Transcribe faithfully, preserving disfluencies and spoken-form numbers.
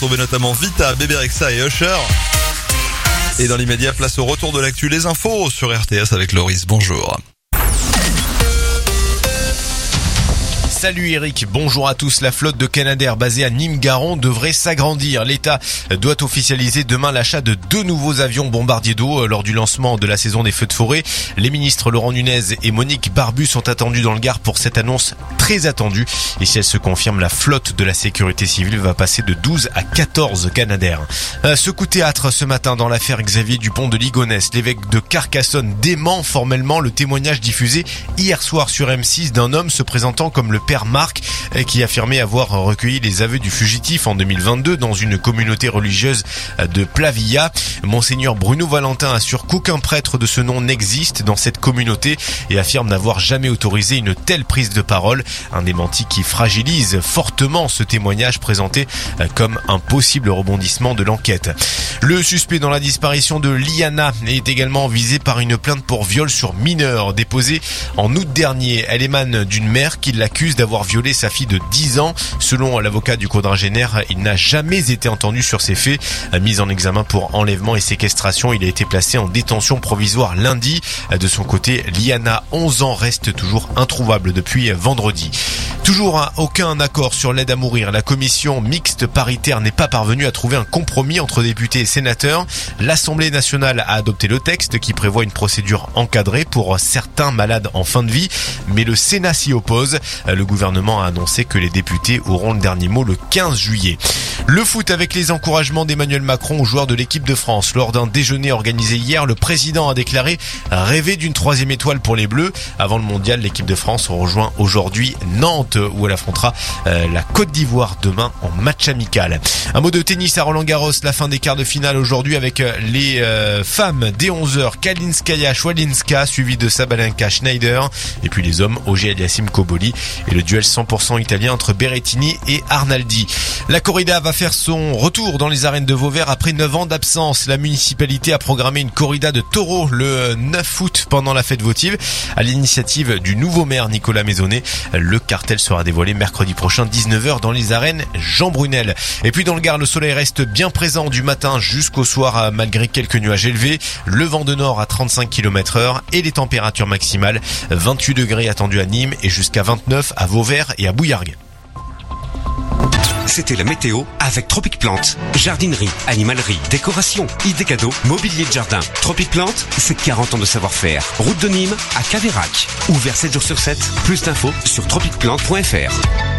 Trouvez notamment Vita, Bébé Rexha et Usher. Et dans l'immédiat, place au retour de l'actu, les infos sur R T S avec Loris. Bonjour. Salut Eric, bonjour à tous. La flotte de Canadair basée à Nîmes-Garons devrait s'agrandir. L'État doit officialiser demain l'achat de deux nouveaux avions bombardiers d'eau lors du lancement de la saison des feux de forêt. Les ministres Laurent Nunez et Monique Barbu sont attendus dans le Gard pour cette annonce très attendue. Et si elle se confirme, la flotte de la sécurité civile va passer de douze à quatorze Canadair. Ce coup de théâtre ce matin dans l'affaire Xavier Dupont de Ligonnès. L'évêque de Carcassonne dément formellement le témoignage diffusé hier soir sur M six d'un homme se présentant comme le père Marc, qui affirmait avoir recueilli les aveux du fugitif en deux mille vingt-deux dans une communauté religieuse de Plavia. Monseigneur Bruno Valentin assure qu'aucun prêtre de ce nom n'existe dans cette communauté et affirme n'avoir jamais autorisé une telle prise de parole. Un démenti qui fragilise fortement ce témoignage présenté comme un possible rebondissement de l'enquête. Le suspect dans la disparition de Liana est également visé par une plainte pour viol sur mineur déposée en août dernier. Elle émane d'une mère qui l'accuse d'avoir violé sa fille de dix ans. Selon l'avocat du quadragénaire, il n'a jamais été entendu sur ces faits. Mis en examen pour enlèvement et séquestration, il a été placé en détention provisoire lundi. De son côté, Liana, onze ans, reste toujours introuvable depuis vendredi. Toujours aucun accord sur l'aide à mourir. La commission mixte paritaire n'est pas parvenue à trouver un compromis entre députés et sénateurs. L'Assemblée nationale a adopté le texte qui prévoit une procédure encadrée pour certains malades en fin de vie, mais le Sénat s'y oppose. Le gouvernement a annoncé que les députés auront le dernier mot le quinze juillet. Le foot avec les encouragements d'Emmanuel Macron aux joueurs de l'équipe de France. Lors d'un déjeuner organisé hier, le président a déclaré rêver d'une troisième étoile pour les Bleus. Avant le mondial, l'équipe de France rejoint aujourd'hui Nantes où elle affrontera euh, la Côte d'Ivoire demain en match amical. Un mot de tennis à Roland-Garros, la fin des quarts de finale aujourd'hui avec les euh, femmes dès onze heures, Kalinskaya Schwalinska suivi de Sabalenka Schneider et puis les hommes Auger Aliassime Koboli et le duel cent pour cent italien entre Berrettini et Arnaldi. La corrida va faire son retour dans les arènes de Vauvert après neuf ans d'absence. La municipalité a programmé une corrida de taureaux le neuf août pendant la fête votive à l'initiative du nouveau maire Nicolas Maisonnet. Le cartel sera dévoilé mercredi prochain dix-neuf heures dans les arènes Jean Brunel. Et puis dans le Gard, le soleil reste bien présent du matin jusqu'au soir malgré quelques nuages élevés. Le vent de nord à trente-cinq kilomètres heure et les températures maximales vingt-huit degrés attendus à Nîmes et jusqu'à vingt-neuf à Vauvert et à Bouillargues. C'était la météo avec Tropic Plante. Jardinerie, animalerie, décoration, idées cadeaux, mobilier de jardin. Tropic Plante, c'est quarante ans de savoir-faire. Route de Nîmes à Caveyrac. Ouvert sept jours sur sept. Plus d'infos sur tropic plante point f r.